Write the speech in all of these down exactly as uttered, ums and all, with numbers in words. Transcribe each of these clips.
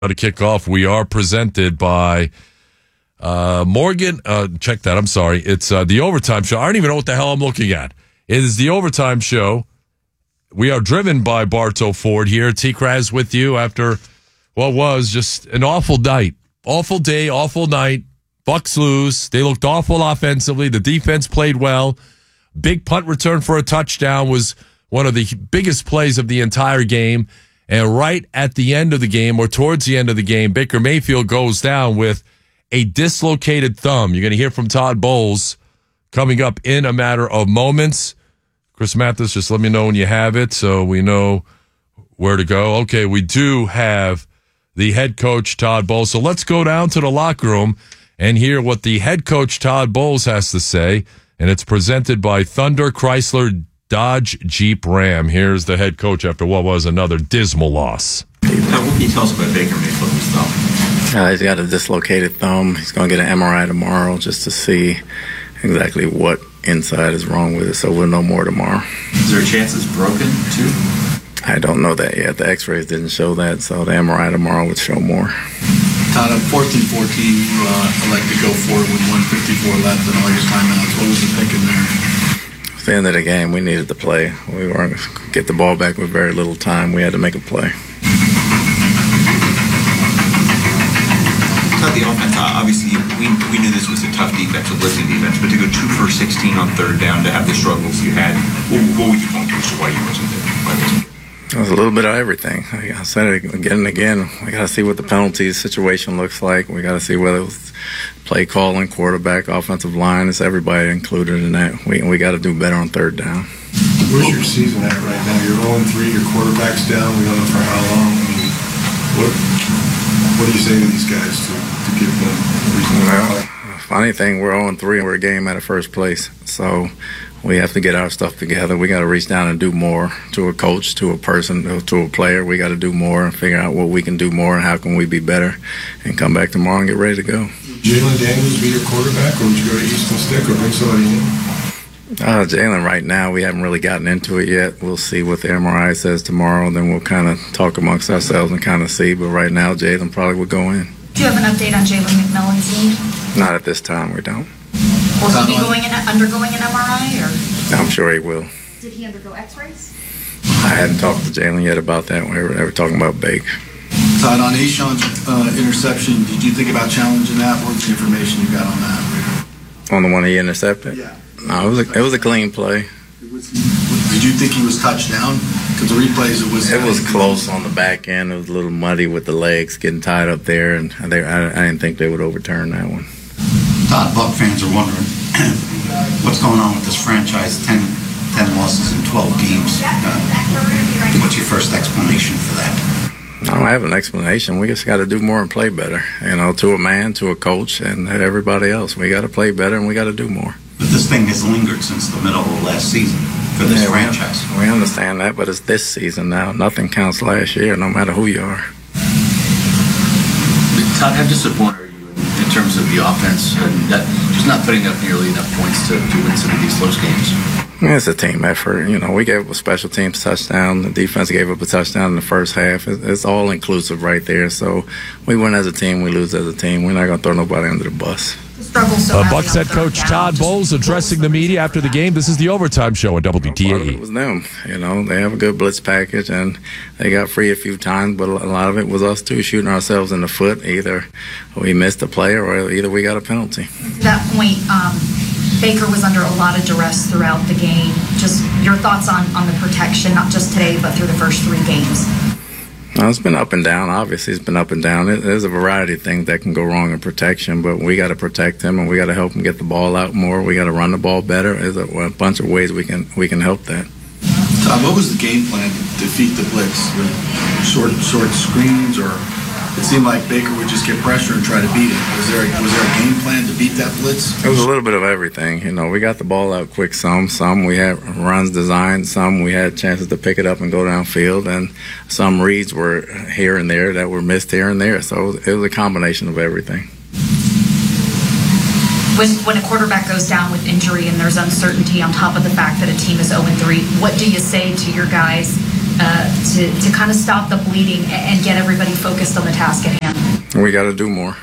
To kick off, we are presented by uh, Morgan. Uh, check that. I'm sorry. It's uh, the Overtime Show. I don't even know what the hell I'm looking at. It is the Overtime Show. We are driven by Bartow Ford here. T-Kraz with you after what was just an awful night. Awful day, awful night. Bucks lose. They looked awful offensively. The defense played well. Big punt return for a touchdown was one of the biggest plays of the entire game. And right at the end of the game, or towards the end of the game, Baker Mayfield goes down with a dislocated thumb. You're going to hear from Todd Bowles coming up in a matter of moments. Chris Mathis, just let me know when you have it so we know where to go. Okay, we do have the head coach, Todd Bowles. So let's go down to the locker room and hear what the head coach, Todd Bowles, has to say. And it's presented by Thunder Chrysler Dodge Jeep Ram. Here's the head coach after what was another dismal loss. What can you tell us about Baker Mayfield's thumb? Uh, he's got a dislocated thumb. He's going to get an M R I tomorrow just to see exactly what inside is wrong with it, so we'll know more tomorrow. Is there a chance it's broken, too? I don't know that yet. The x-rays didn't show that, so the M R I tomorrow would show more. Todd, on fourth and fourteen, you uh, elect to go for it with one fifty-four left and all your timeouts. What was the thinking there? At the end of the game, we needed to play. We weren't going to get the ball back with very little time. We had to make a play. Todd, the offense, obviously, we, we knew this was a tough defense, a blitzing defense, but to go two for sixteen on third down, to have the struggles you had, what, what would you point to as to why you wasn't there? Why wasn't there? It was a little bit of everything. I said it again and again. We got to see what the penalty situation looks like. We got to see whether it was play calling, quarterback, offensive line. It's everybody included in that. We we got to do better on third down. Where's your season at right now? You're oh and three. Your quarterback's down. We don't know for how long. I mean, what what do you say to these guys to, to give them a reason to well, funny thing, we're oh and three and we're a game out of first place. So we have to get our stuff together. We got to reach down and do more to a coach, to a person, to a player. We got to do more and figure out what we can do more and how can we be better and come back tomorrow and get ready to go. Jalen Daniels be your quarterback, or would you go to Easton Stick or bring somebody in? Uh, Jalen, right now, we haven't really gotten into it yet. We'll see what the M R I says tomorrow, and then we'll kind of talk amongst ourselves and kind of see. But right now, Jalen probably would go in. Do you have an update on Jalen McMillan's knee? Not at this time, we don't. Will he be going in, undergoing an M R I? Or? I'm sure he will. Did he undergo x-rays? I hadn't talked to Jalen yet about that. We were, they were talking about Baker. Todd, on A'Shawn's uh, interception, did you think about challenging that? What's the information you got on that? On the one he intercepted? Yeah. No, it was a, it was a clean play. Did you think he was touched down? Because the replays, it was... It was close on the back end. It was a little muddy with the legs getting tied up there, and they, I, I didn't think they would overturn that one. Todd, Buck fans are wondering what's going on with this franchise, ten, ten losses in twelve games. Uh, what's your first explanation for that? I don't have an explanation. We just got to do more and play better, you know, to a man, to a coach, and everybody else. We got to play better, and we got to do more. But this thing has lingered since the middle of last season for this yeah, franchise. We, we understand that, but it's this season now. Nothing counts last year, no matter who you are. Todd, how disappointed are you in terms of the offense and that just not putting up nearly enough points to, to win some of these close games? It's a team effort. You know, we gave up a special teams touchdown. The defense gave up a touchdown in the first half. It's all inclusive right there. So we win as a team, we lose as a team. We're not going to throw nobody under the bus. So uh, Bucks head coach Todd Bowles addressing the media after the game. This is the Overtime Show on W T A E. It was them. You know, they have a good blitz package, and they got free a few times, but a lot of it was us, too, shooting ourselves in the foot. Either we missed a play or either we got a penalty. To that point, um, Baker was under a lot of duress throughout the game. Just your thoughts on, on the protection, not just today, but through the first three games. No, it's been up and down. Obviously, it's been up and down. There's a variety of things that can go wrong in protection, but we got to protect him, and we got to help him get the ball out more. We got to run the ball better. There's a, a bunch of ways we can we can help that. Todd, what was the game plan to defeat the blitz? The short short screens, or it seemed like Baker would just get pressure and try to beat it. Was there a, was there a game plan to beat that blitz? It was a little bit of everything. You know, we got the ball out quick some. Some we had runs designed. Some we had chances to pick it up and go downfield. And some reads were here and there that were missed here and there. So it was a combination of everything. When, when a quarterback goes down with injury and there's uncertainty on top of the fact that a team is oh and three, what do you say to your guys uh, to, to kind of stop the bleeding and get everybody focused on the task at hand? We got to do more.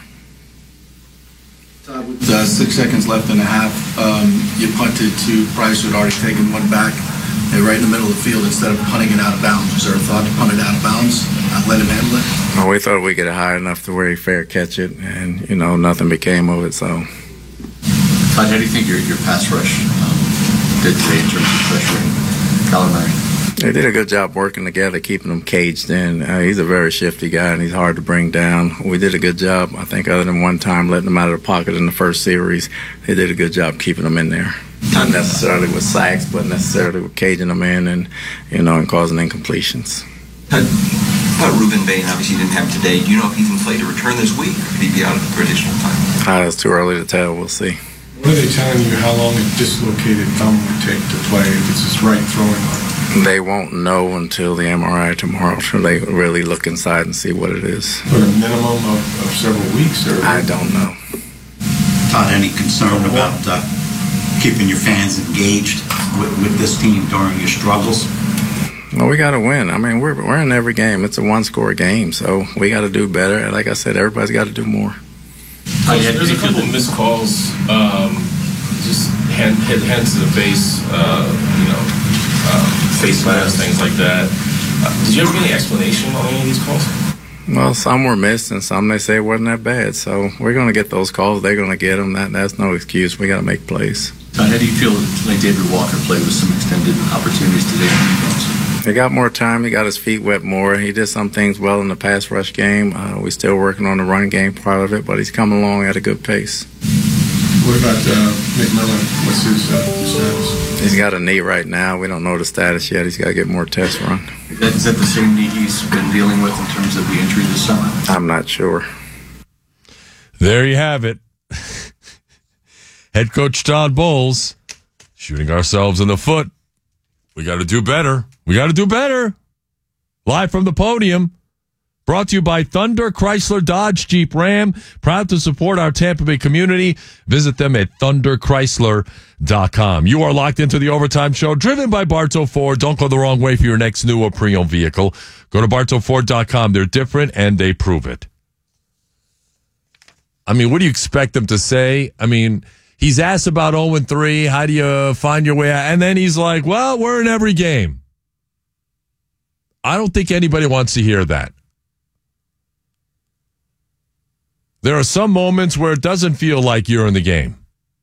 Todd, with uh, six seconds left in the half, um, you punted to Price, who had already taken one back, and right in the middle of the field instead of punting it out of bounds. Was there a thought to punt it out of bounds, not let him handle it? Well, we thought we'd get it high enough to where he fair catch it, and, you know, nothing became of it, so. Todd, how do you think your, your pass rush um, did today in terms of pressuring Kyler Murray? They did a good job working together, keeping him caged in. Uh, he's a very shifty guy, and he's hard to bring down. We did a good job, I think, other than one time letting him out of the pocket in the first series. They did a good job keeping him in there. Not necessarily with sacks, but necessarily with caging him in and, you know, and causing incompletions. How about Ruben Bain? Obviously, you didn't have him today. Do you know if he's in play to return this week, or could he be out for additional time? Uh, it's too early to tell. We'll see. What are they telling you how long a dislocated thumb would take to play if it's his right throwing arm? They won't know until the M R I tomorrow, so they really look inside and see what it is. For a minimum of, of several weeks? Or I don't know. Todd, any concern about uh, keeping your fans engaged with, with this team during your struggles? Well, we got to win. I mean, we're we're in every game. It's a one-score game, so we got to do better. And like I said, everybody's got to do more. Coach, there's a couple of missed calls, um, just hand, hit hands to the face, uh, you know, uh, face masks, things like that. Uh, did you ever get any explanation on any of these calls? Well, some were missed, and some they say it wasn't that bad. So we're going to get those calls. They're going to get them. That that's no excuse. We got to make plays. Todd, how do you feel like David Walker played with some extended opportunities today? He got more time. He got his feet wet more. He did some things well in the pass rush game. Uh, we're still working on the run game part of it, but he's coming along at a good pace. What about uh, McMillan? What's his uh, status? He's got a knee right now. We don't know the status yet. He's got to get more tests run. Is that, is that the same knee he's been dealing with in terms of the injury this summer? I'm not sure. There you have it. Head coach Todd Bowles shooting ourselves in the foot. We got to do better. We got to do better. Live from the podium. Brought to you by Thunder Chrysler Dodge Jeep Ram. Proud to support our Tampa Bay community. Visit them at thunder chrysler dot com. You are locked into the Overtime Show, driven by Bartow Ford. Don't go the wrong way for your next new or pre-owned vehicle. Go to bartow ford dot com. They're different, and they prove it. I mean, what do you expect them to say? I mean, he's asked about oh and three. How do you find your way out? And then he's like, well, we're in every game. I don't think anybody wants to hear that. There are some moments where it doesn't feel like you're in the game.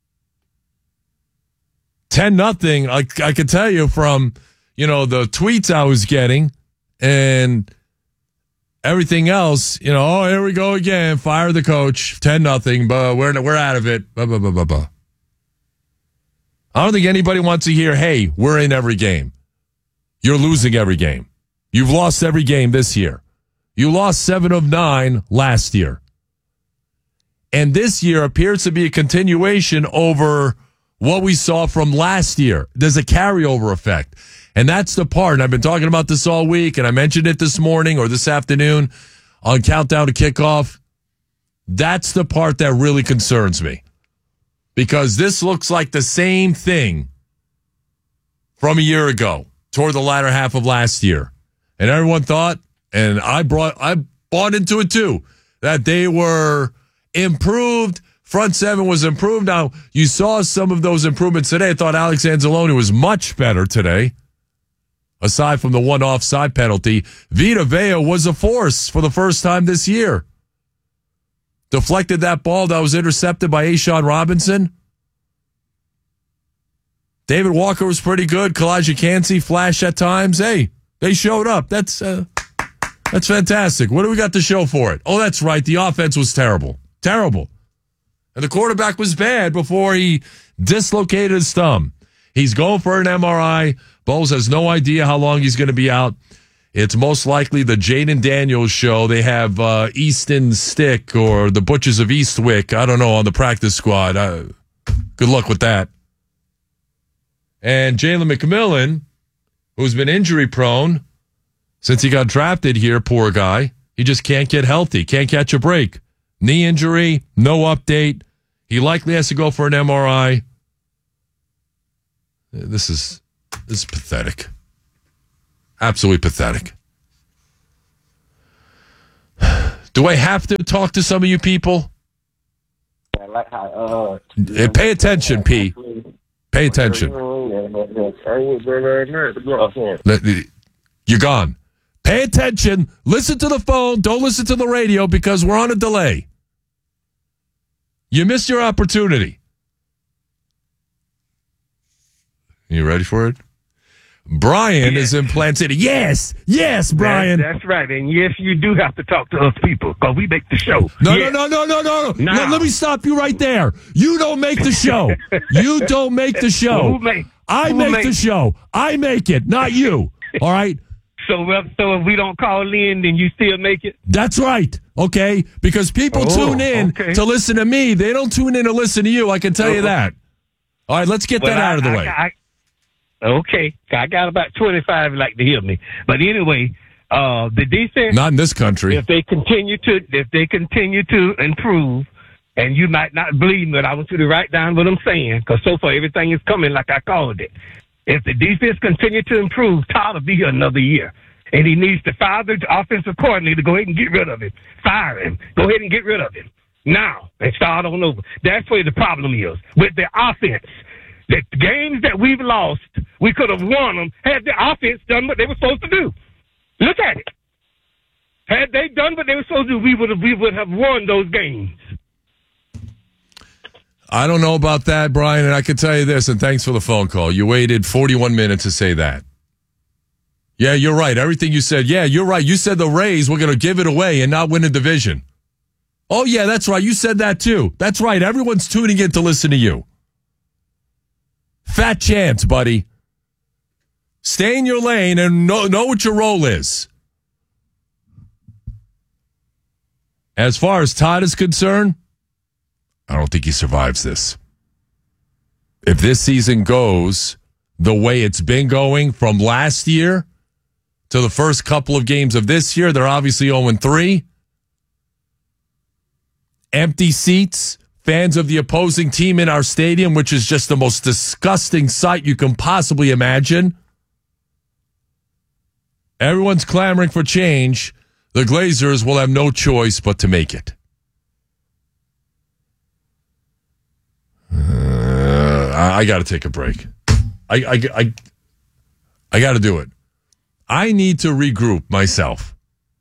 ten nothing, I, I can tell you from, you know, the tweets I was getting and everything else, you know, oh, here we go again. Fire the coach. ten nothing, but we're, we're out of it. Blah, blah, blah, blah, blah. I don't think anybody wants to hear, hey, we're in every game. You're losing every game. You've lost every game this year. You lost seven of nine last year. And this year appears to be a continuation over what we saw from last year. There's a carryover effect. And that's the part, and I've been talking about this all week, and I mentioned it this morning or this afternoon on Countdown to Kickoff. That's the part that really concerns me. Because this looks like the same thing from a year ago, toward the latter half of last year. And everyone thought, and I brought, I bought into it too, that they were improved. Front seven was improved. Now, you saw some of those improvements today. I thought Alex Anzalone was much better today. Aside from the one offside penalty, Vita Vea was a force for the first time this year. Deflected that ball that was intercepted by A'Shawn Robinson. David Walker was pretty good. Kalijah Kancey flashed at times. Hey, they showed up. That's uh, that's fantastic. What do we got to show for it? Oh, that's right. The offense was terrible. Terrible. And the quarterback was bad before he dislocated his thumb. He's going for an M R I. Bowles has no idea how long he's going to be out. It's most likely the Jaden Daniels show. They have uh, Easton Stick or the Butchers of Eastwick, I don't know, on the practice squad. Uh, good luck with that. And Jalen McMillan, who's been injury prone since he got drafted here, poor guy. He just can't get healthy, can't catch a break. Knee injury, no update. He likely has to go for an M R I. This is this is pathetic. Absolutely pathetic. Do I have to talk to some of you people? I like how, uh, Hey, pay attention, P. Pay attention. You're gone. Pay attention. Listen to the phone. Don't listen to the radio because we're on a delay. You missed your opportunity. You ready for it? Brian yes. is in Plant City. Yes, yes, Brian. That, that's right. And yes, you do have to talk to us people because we make the show. No, yes. no, no, no, no, no. Let, let me stop you right there. You don't make the show. You don't make the show. Well, who make, I who make, make the show. I make it, not you. All right? So, so if we don't call in, then you still make it? That's right. Okay? Because people oh, tune in okay. to listen to me. They don't tune in to listen to you. I can tell oh. you that. All right, let's get well, that I, out of the I, way. I, Okay, I got about twenty-five who like to hear me. But anyway, uh, the defense. Not in this country. If they continue to, if they continue to improve, and you might not believe me, but I want you to write down what I'm saying, because so far everything is coming like I called it. If the defense continue to improve, Todd will be here another year, and he needs to fire the offensive coordinator to go ahead and get rid of him. Fire him. Go ahead and get rid of him now and start on over. That's where the problem is with the offense. The games that we've lost, we could have won them had the offense done what they were supposed to do. Look at it. Had they done what they were supposed to do, we would have, we would have won those games. I don't know about that, Brian, and I can tell you this, and thanks for the phone call. You waited forty-one minutes to say that. Yeah, you're right. Everything you said, yeah, you're right. You said the Rays were going to give it away and not win a division. Oh, yeah, that's right. You said that too. That's right. Everyone's tuning in to listen to you. Fat chance, buddy. Stay in your lane and know, know what your role is. As far as Todd is concerned, I don't think he survives this. If this season goes the way it's been going from last year to the first couple of games of this year, they're obviously oh and three. Empty seats. Fans of the opposing team in our stadium, which is just the most disgusting sight you can possibly imagine. Everyone's clamoring for change. The Glazers will have no choice but to make it. Uh, I, I got to take a break. I, I, I, I got to do it. I need to regroup myself.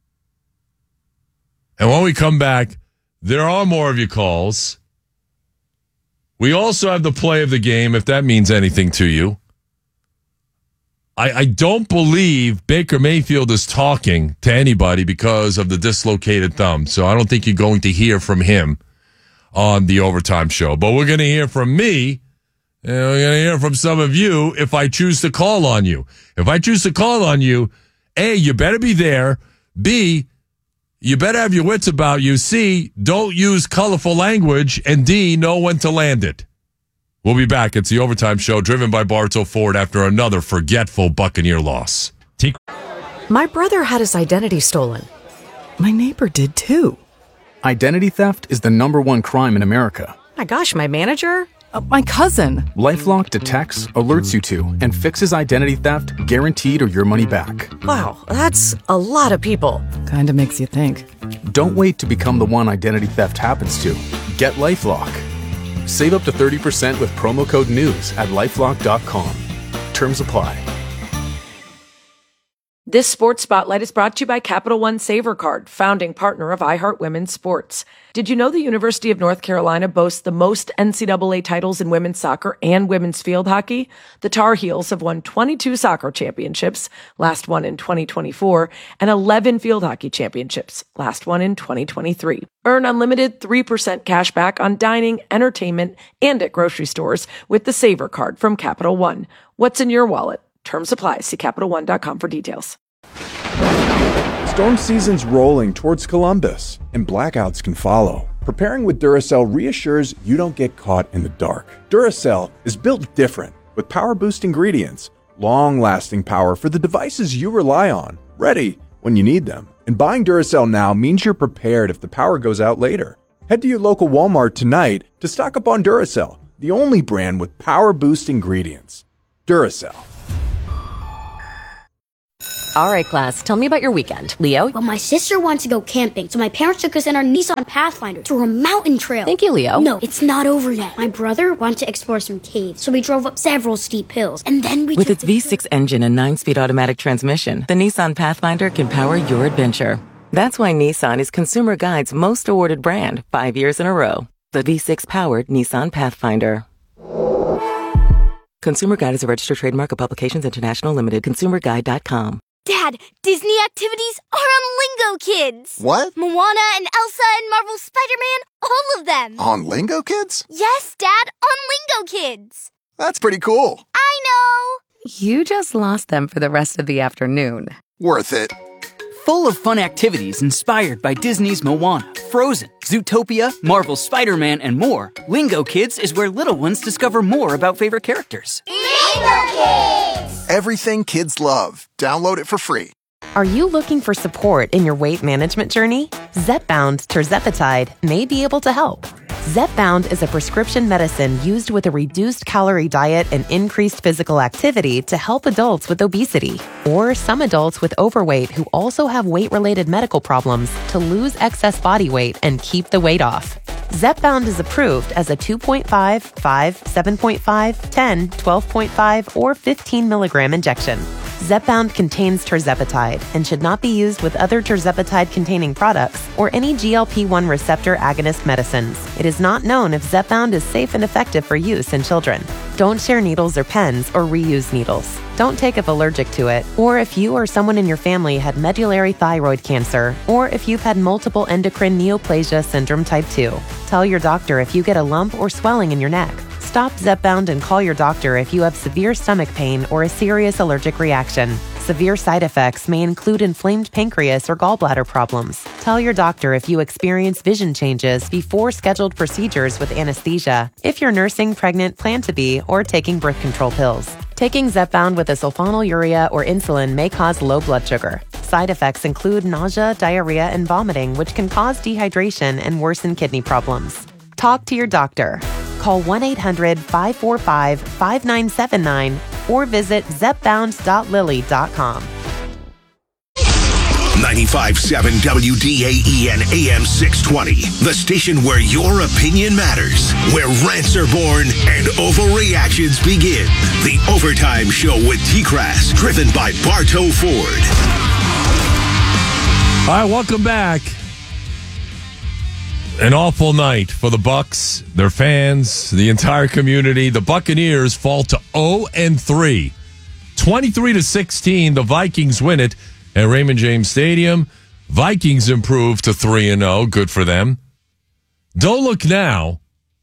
And when we come back, there are more of your calls. We also have the play of the game, if that means anything to you. I, I don't believe Baker Mayfield is talking to anybody because of the dislocated thumb. So I don't think you're going to hear from him on the Overtime Show. But we're going to hear from me, and we're going to hear from some of you if I choose to call on you. If I choose to call on you, A, you better be there. B, you better have your wits about you. C, don't use colorful language. And D, know when to land it. We'll be back. It's the Overtime Show driven by Bartow Ford after another forgetful Buccaneer loss. My brother had his identity stolen. My neighbor did too. Identity theft is the number one crime in America. My gosh, my manager? Uh, my cousin. LifeLock detects, alerts you to, and fixes identity theft guaranteed or your money back. Wow, that's a lot of people. Kinda makes you think. Don't wait to become the one identity theft happens to. Get LifeLock. Save up to thirty percent with promo code NEWS at lifelock dot com. Terms apply. This Sports Spotlight is brought to you by Capital One Saver Card, founding partner of iHeart Women's Sports. Did you know the University of North Carolina boasts the most N C double A titles in women's soccer and women's field hockey? The Tar Heels have won twenty-two soccer championships, last one in twenty twenty-four, and eleven field hockey championships, last one in twenty twenty-three. Earn unlimited three percent cash back on dining, entertainment, and at grocery stores with the Saver Card from Capital One. What's in your wallet? Terms apply. See Capital One dot com for details. Storm season's rolling towards Columbus, and blackouts can follow. Preparing with Duracell reassures you don't get caught in the dark. Duracell is built different, with power-boost ingredients, long-lasting power for the devices you rely on, ready when you need them. And buying Duracell now means you're prepared if the power goes out later. Head to your local Walmart tonight to stock up on Duracell, the only brand with power-boost ingredients. Duracell. All right, class, tell me about your weekend. Leo? Well, my sister wants to go camping, so my parents took us in our Nissan Pathfinder through a mountain trail. Thank you, Leo. No, it's not over yet. My brother wanted to explore some caves, so we drove up several steep hills, and then we With took its V six engine and nine-speed automatic transmission, the Nissan Pathfinder can power your adventure. That's why Nissan is Consumer Guide's most awarded brand five years in a row. The V six-powered Nissan Pathfinder. Consumer Guide is a registered trademark of Publications International Limited. consumer guide dot com. Dad, Disney activities are on Lingo Kids. What? Moana and Elsa and Marvel Spider-Man, all of them. On Lingo Kids? Yes, Dad, on Lingo Kids. That's pretty cool. I know. You just lost them for the rest of the afternoon. Worth it. Full of fun activities inspired by Disney's Moana, Frozen, Zootopia, Marvel's Spider-Man, and more, Lingo Kids is where little ones discover more about favorite characters. Lingo Kids! Everything kids love. Download it for free. Are you looking for support in your weight management journey? Zepbound tirzepatide may be able to help. Zepbound is a prescription medicine used with a reduced calorie diet and increased physical activity to help adults with obesity, or some adults with overweight who also have weight-related medical problems to lose excess body weight and keep the weight off. Zepbound is approved as a two point five, five, seven point five, ten, twelve point five, or fifteen milligram injection. Zepbound contains tirzepatide and should not be used with other tirzepatide-containing products or any G L P one receptor agonist medicines. It is not known if Zepbound is safe and effective for use in children. Don't share needles or pens or reuse needles. Don't take if allergic to it, or if you or someone in your family had medullary thyroid cancer, or if you've had multiple endocrine neoplasia syndrome type two. Tell your doctor if you get a lump or swelling in your neck. Stop Zepbound and call your doctor if you have severe stomach pain or a serious allergic reaction. Severe side effects may include inflamed pancreas or gallbladder problems. Tell your doctor if you experience vision changes before scheduled procedures with anesthesia, if you're nursing, pregnant, plan to be, or taking birth control pills. Taking Zepbound with a sulfonylurea or insulin may cause low blood sugar. Side effects include nausea, diarrhea, and vomiting, which can cause dehydration and worsen kidney problems. Talk to your doctor. Call one eight hundred, five four five, five nine seven nine or visit zepbound dot lilly dot com. ninety-five point seven W D A E N A M six twenty, the station where your opinion matters, where rants are born and overreactions begin. The Overtime Show with T-Crass, driven by Bartow Ford. All right, welcome back. An awful night for the Bucks, their fans, the entire community. The Buccaneers fall to oh and three. twenty-three to sixteen, the Vikings win it at Raymond James Stadium. Vikings improve to three and oh. Good for them. Don't look now.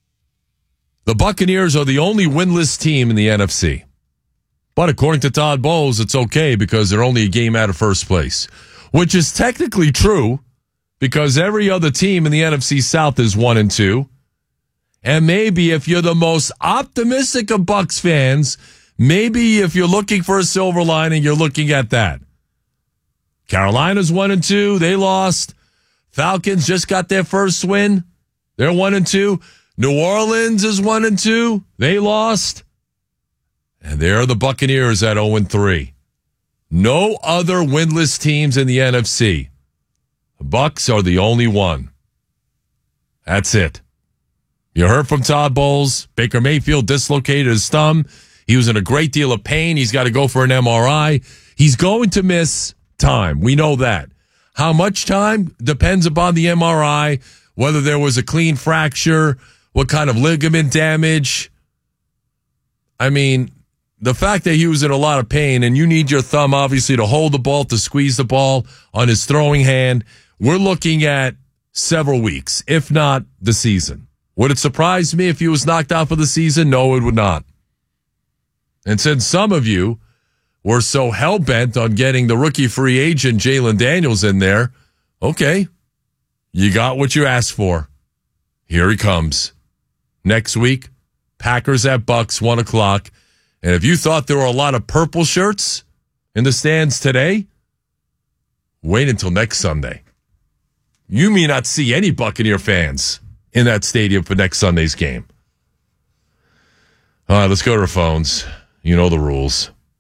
The Buccaneers are the only winless team in the N F C. But according to Todd Bowles, it's okay because they're only a game out of first place, which is technically true because every other team in the N F C South is one and two. And maybe if you're the most optimistic of Bucs fans, maybe if you're looking for a silver lining, you're looking at that. Carolina's one and two. They lost. Falcons just got their first win. They're one and two. New Orleans is one and two. They lost. And there are the Buccaneers at oh and three. No other winless teams in the N F C. The Bucs are the only one. That's it. You heard from Todd Bowles. Baker Mayfield dislocated his thumb. He was in a great deal of pain. He's got to go for an M R I. He's going to miss time. We know that. How much time depends upon the M R I, whether there was a clean fracture, what kind of ligament damage. I mean, the fact that he was in a lot of pain and you need your thumb, obviously, to hold the ball, to squeeze the ball on his throwing hand, we're looking at several weeks, if not the season. Would it surprise me if he was knocked out for the season? No, it would not. And since some of you were so hell-bent on getting the rookie free agent Jalen Daniels in there, okay, you got what you asked for. Here he comes. Next week, Packers at Bucks, one o'clock. And if you thought there were a lot of purple shirts in the stands today, wait until next Sunday. You may not see any Buccaneer fans in that stadium for next Sunday's game. All right, let's go to our phones. You know the rules.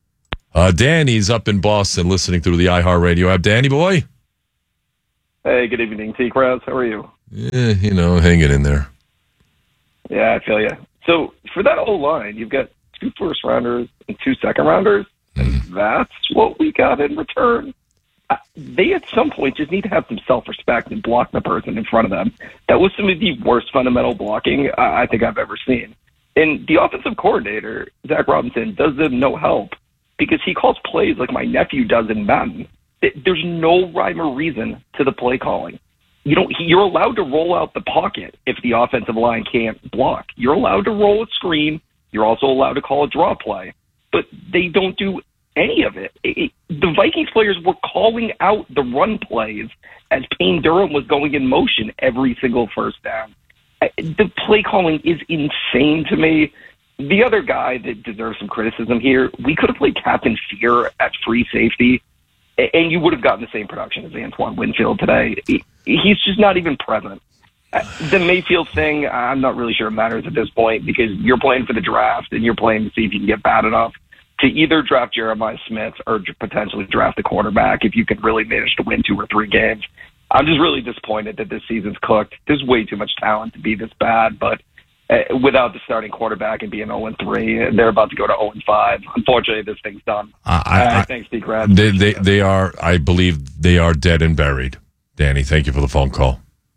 Uh, Danny's up in Boston listening through the iHeartRadio app. Danny boy? Hey, good evening, T-Krause. How are you? Yeah, you know, hanging in there. Yeah, I feel you. So for that whole line, you've got two first-rounders and two second-rounders, and that's what we got in return. Uh, they at some point just need to have some self-respect and block the person in front of them. That was some of the worst fundamental blocking uh, I think I've ever seen. And the offensive coordinator, Zach Robinson, does them no help because he calls plays like my nephew does in Madden. It, there's no rhyme or reason to the play calling. You don't, you're allowed to roll out the pocket if the offensive line can't block. You're allowed to roll a screen. You're also allowed to call a draw play. But they don't do any of it. it, it the Vikings players were calling out the run plays as Payne Durham was going in motion every single first down. The play calling is insane to me. The other guy that deserves some criticism here, we could have played Captain Fear at free safety, and you would have gotten the same production as Antoine Winfield today. He's just not even present. The Mayfield thing, I'm not really sure it matters at this point because you're playing for the draft and you're playing to see if you can get bad enough to either draft Jeremiah Smith or potentially draft a quarterback if you can really manage to win two or three games. I'm just really disappointed that this season's cooked. There's way too much talent to be this bad, but uh, without the starting quarterback and being oh and three, they're about to go to oh and five. Unfortunately, this thing's done. Uh, I, uh, I, thanks, Steve Grad. They, they, they are, I believe, they are dead and buried. Danny, thank you for the phone call.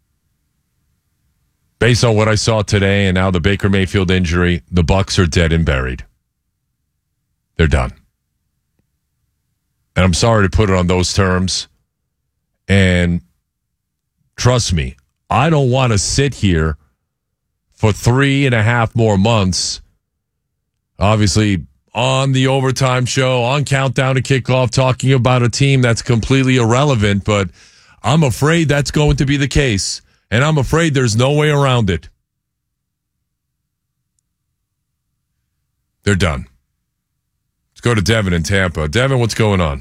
Based on what I saw today and now the Baker Mayfield injury, the Bucs are dead and buried. They're done. And I'm sorry to put it on those terms. And trust me, I don't want to sit here for three and a half more months, obviously on the Overtime Show, on Countdown to Kickoff, talking about a team that's completely irrelevant, but I'm afraid that's going to be the case, and I'm afraid there's no way around it. They're done. Let's go to Devin in Tampa. Devin, what's going on?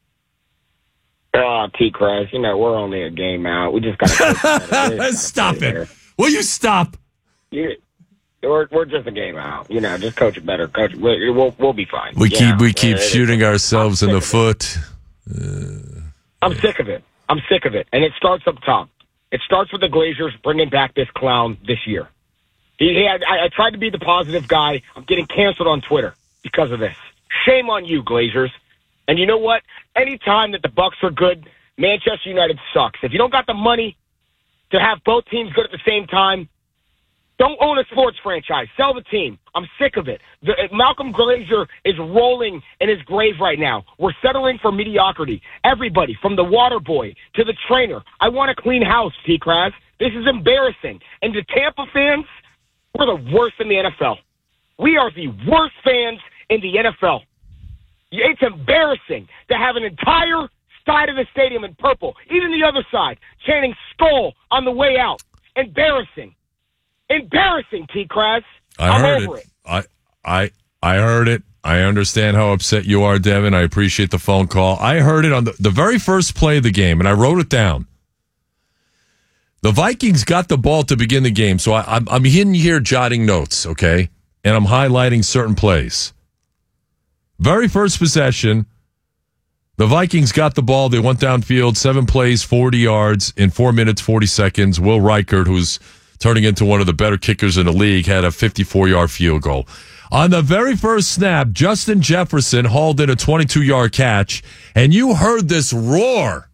Oh, T-Krause, you know, we're only a game out. We just got to stop it. Better. Will you stop? You, we're we're just a game out. You know, just coach it better. Coach, we'll we'll, we'll be fine. We you keep know? we keep uh, shooting ourselves in the foot. Uh, I'm sick of it. I'm sick of it, and it starts up top. It starts with the Glazers bringing back this clown this year. He, he had, I, I tried to be the positive guy. I'm getting canceled on Twitter because of this. Shame on you, Glazers. And you know what? Anytime that the Bucs are good, Manchester United sucks. If you don't got the money to have both teams good at the same time, don't own a sports franchise. Sell the team. I'm sick of it. The, Malcolm Glazer is rolling in his grave right now. We're settling for mediocrity. Everybody, from the water boy to the trainer. I want a clean house, T-Krause. This is embarrassing. And to Tampa fans, we're the worst in the N F L. We are the worst fans in the N F L. It's embarrassing to have an entire side of the stadium in purple, even the other side, chanting "Skull" on the way out. Embarrassing. Embarrassing, T-Krause. I I'm heard over it. it. I, I, I heard it. I understand how upset you are, Devin. I appreciate the phone call. I heard it on the, the very first play of the game, and I wrote it down. The Vikings got the ball to begin the game, so I, I'm, I'm in here jotting notes, okay? And I'm highlighting certain plays. Very first possession, the Vikings got the ball. They went downfield, seven plays, forty yards in four minutes, forty seconds. Will Reichert, who's turning into one of the better kickers in the league, had a fifty-four-yard field goal. On the very first snap, Justin Jefferson hauled in a twenty-two-yard catch, and you heard this roar.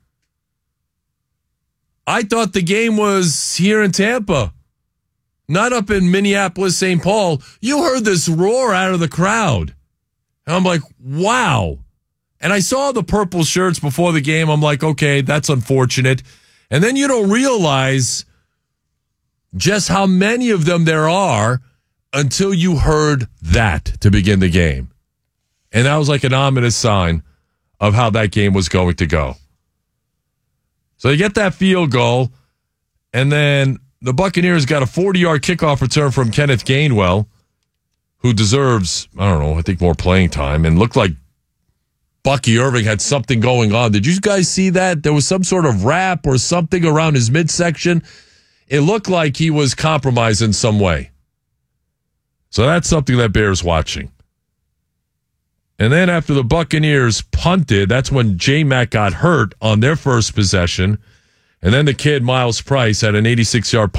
I thought the game was here in Tampa, not up in Minneapolis, Saint Paul. You heard this roar out of the crowd. And I'm like, wow. And I saw the purple shirts before the game. I'm like, okay, that's unfortunate. And then you don't realize just how many of them there are until you heard that to begin the game. And that was like an ominous sign of how that game was going to go. So you get that field goal, and then the Buccaneers got a forty-yard kickoff return from Kenneth Gainwell, who deserves, I don't know, I think more playing time, and looked like Bucky Irving had something going on. Did you guys see that? There was some sort of wrap or something around his midsection. It looked like he was compromised in some way. So that's something that bears watching. And then after the Buccaneers punted, that's when J-Mac got hurt on their first possession. And then the kid, Miles Price, had an eighty-six-yard